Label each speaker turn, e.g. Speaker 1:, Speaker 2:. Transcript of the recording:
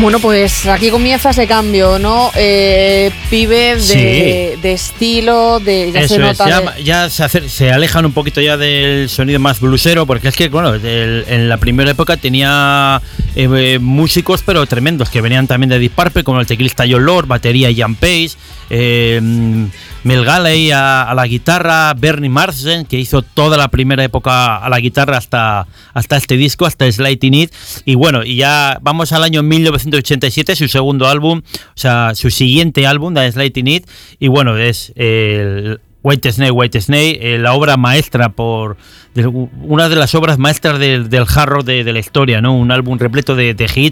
Speaker 1: Bueno, pues aquí comienza ese cambio, ¿no? Pibe de estilo, ya
Speaker 2: eso
Speaker 1: se nota.
Speaker 2: Ya se alejan un poquito ya del sonido más bluesero, porque es que, bueno, en la primera época tenía músicos, pero tremendos, que venían también de Deep Purple, como el teclista John Lord, batería Ian Pace, Mel Galley a la guitarra, Bernie Marsden, que hizo toda la primera época a la guitarra hasta este disco, hasta Slightly It, y bueno, y ya vamos al año 1987, su segundo álbum, o sea, su siguiente álbum, The Slightly It, y bueno, es el White Snake, la obra maestra, una de las obras maestras del hard rock de la historia, ¿no? Un álbum repleto de hits,